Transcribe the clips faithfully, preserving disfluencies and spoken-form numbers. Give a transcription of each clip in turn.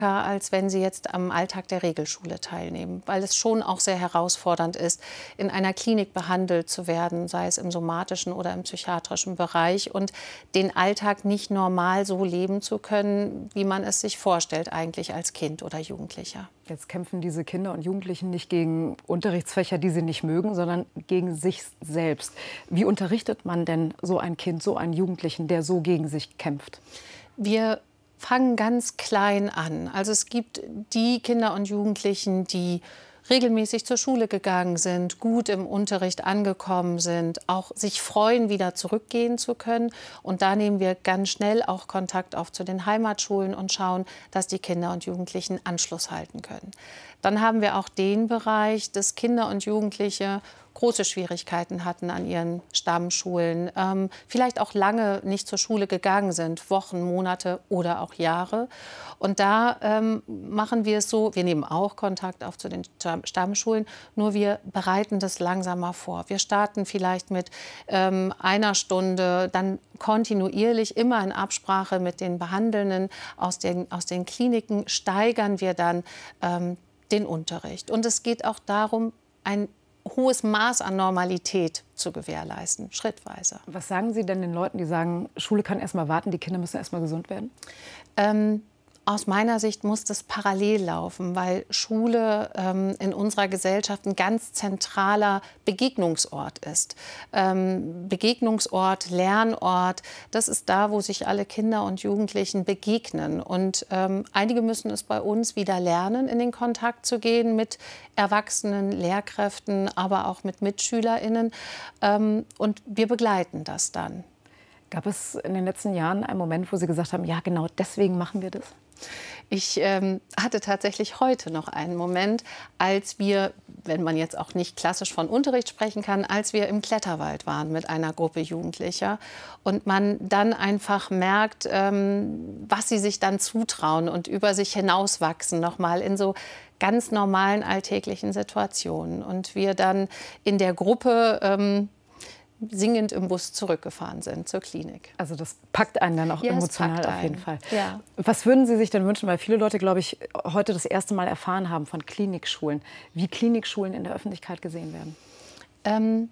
als wenn sie jetzt am Alltag der Regelschule teilnehmen, weil es schon auch sehr herausfordernd ist, in einer Klinik behandelt zu werden, sei es im somatischen oder im psychiatrischen Bereich, und den Alltag nicht normal so leben zu können, wie man es sich vorstellt eigentlich als Kind oder Jugendlicher. Jetzt kämpfen diese Kinder und Jugendlichen nicht gegen Unterrichtsfächer, die sie nicht mögen, sondern gegen sich selbst. Wie unterrichtet man denn so ein Kind, so einen Jugendlichen, der so gegen sich kämpft? Wir fangen ganz klein an. Also es gibt die Kinder und Jugendlichen, die regelmäßig zur Schule gegangen sind, gut im Unterricht angekommen sind, auch sich freuen, wieder zurückgehen zu können. Und da nehmen wir ganz schnell auch Kontakt auf zu den Heimatschulen und schauen, dass die Kinder und Jugendlichen Anschluss halten können. Dann haben wir auch den Bereich, dass Kinder und Jugendliche große Schwierigkeiten hatten an ihren Stammschulen, ähm, vielleicht auch lange nicht zur Schule gegangen sind, Wochen, Monate oder auch Jahre. Und da ähm, machen wir es so, wir nehmen auch Kontakt auf zu den Stammschulen, nur wir bereiten das langsamer vor. Wir starten vielleicht mit ähm, einer Stunde, dann kontinuierlich, immer in Absprache mit den Behandelnden aus den, aus den Kliniken, steigern wir dann ähm, den Unterricht. Und es geht auch darum, ein hohes Maß an Normalität zu gewährleisten, schrittweise. Was sagen Sie denn den Leuten, die sagen, Schule kann erst mal warten, die Kinder müssen erst mal gesund werden? Ähm, Aus meiner Sicht muss das parallel laufen, weil Schule ähm, in unserer Gesellschaft ein ganz zentraler Begegnungsort ist. Ähm, Begegnungsort, Lernort, das ist da, wo sich alle Kinder und Jugendlichen begegnen. Und ähm, einige müssen es bei uns wieder lernen, in den Kontakt zu gehen mit Erwachsenen, Lehrkräften, aber auch mit MitschülerInnen. Ähm, und wir begleiten das dann. Gab es in den letzten Jahren einen Moment, wo Sie gesagt haben, ja, genau deswegen machen wir das? Ich ähm, hatte tatsächlich heute noch einen Moment, als wir, wenn man jetzt auch nicht klassisch von Unterricht sprechen kann, als wir im Kletterwald waren mit einer Gruppe Jugendlicher und man dann einfach merkt, ähm, was sie sich dann zutrauen und über sich hinauswachsen, noch mal in so ganz normalen alltäglichen Situationen. Und wir dann in der Gruppe ähm, singend im Bus zurückgefahren sind zur Klinik. Also das packt einen dann auch ja, emotional auf jeden Fall. Ja. Was würden Sie sich denn wünschen, weil viele Leute, glaube ich, heute das erste Mal erfahren haben von Klinikschulen, wie Klinikschulen in der Öffentlichkeit gesehen werden? Ähm,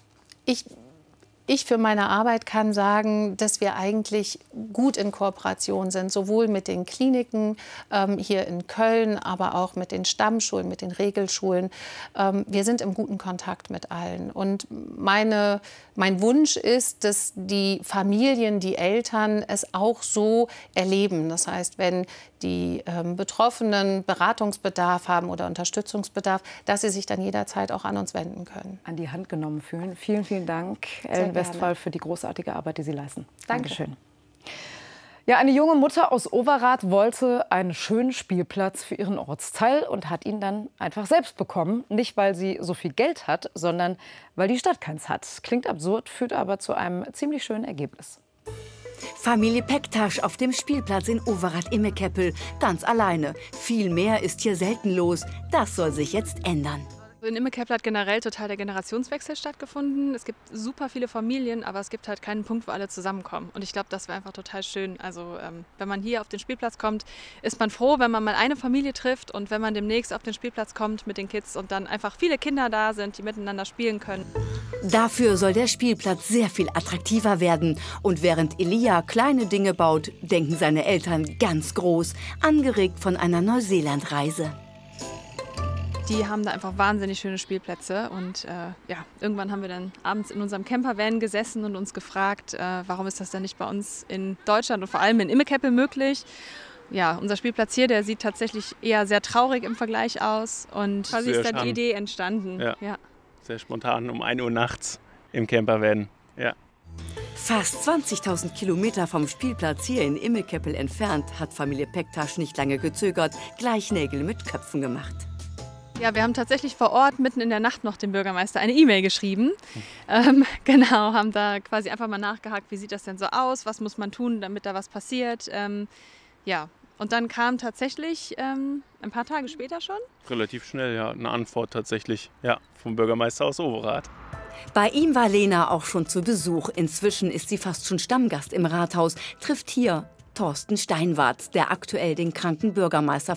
ich Ich für meine Arbeit kann sagen, dass wir eigentlich gut in Kooperation sind, sowohl mit den Kliniken ähm, hier in Köln, aber auch mit den Stammschulen, mit den Regelschulen. Ähm, wir sind im guten Kontakt mit allen. Und meine, mein Wunsch ist, dass die Familien, die Eltern es auch so erleben. Das heißt, wenn die ähm, Betroffenen Beratungsbedarf haben oder Unterstützungsbedarf, dass sie sich dann jederzeit auch an uns wenden können. An die Hand genommen fühlen. Vielen, vielen Dank, Ellen Westphal, für die großartige Arbeit, die Sie leisten. Danke. Dankeschön. Ja, eine junge Mutter aus Overath wollte einen schönen Spielplatz für ihren Ortsteil und hat ihn dann einfach selbst bekommen. Nicht, weil sie so viel Geld hat, sondern weil die Stadt keins hat. Klingt absurd, führt aber zu einem ziemlich schönen Ergebnis. Familie Pektasch auf dem Spielplatz in Overath-Immekeppel. Ganz alleine. Viel mehr ist hier selten los. Das soll sich jetzt ändern. In Immekeppel hat generell total der Generationswechsel stattgefunden. Es gibt super viele Familien, aber es gibt halt keinen Punkt, wo alle zusammenkommen. Und ich glaube, das wäre einfach total schön. Also ähm, wenn man hier auf den Spielplatz kommt, ist man froh, wenn man mal eine Familie trifft und wenn man demnächst auf den Spielplatz kommt mit den Kids und dann einfach viele Kinder da sind, die miteinander spielen können. Dafür soll der Spielplatz sehr viel attraktiver werden. Und während Elia kleine Dinge baut, denken seine Eltern ganz groß, angeregt von einer Neuseeland-Reise. Die haben da einfach wahnsinnig schöne Spielplätze und äh, ja, irgendwann haben wir dann abends in unserem Campervan gesessen und uns gefragt, äh, warum ist das denn nicht bei uns in Deutschland und vor allem in Immekeppel möglich? Ja, unser Spielplatz hier, der sieht tatsächlich eher sehr traurig im Vergleich aus und quasi ist da die Idee entstanden. Ja. Ja. Sehr spontan um ein Uhr nachts im Campervan. Ja. Fast zwanzigtausend Kilometer vom Spielplatz hier in Immekeppel entfernt hat Familie Pektasch nicht lange gezögert, gleich Nägel mit Köpfen gemacht. Ja, wir haben tatsächlich vor Ort mitten in der Nacht noch dem Bürgermeister eine E-Mail geschrieben. Ähm, genau, haben da quasi einfach mal nachgehakt, wie sieht das denn so aus, was muss man tun, damit da was passiert. Ähm, ja, und dann kam tatsächlich ähm, ein paar Tage später schon. Relativ schnell, ja, eine Antwort tatsächlich, ja, vom Bürgermeister aus Overath. Bei ihm war Lena auch schon zu Besuch. Inzwischen ist sie fast schon Stammgast im Rathaus, trifft hier Thorsten Steinwarz, der aktuell den kranken Bürgermeister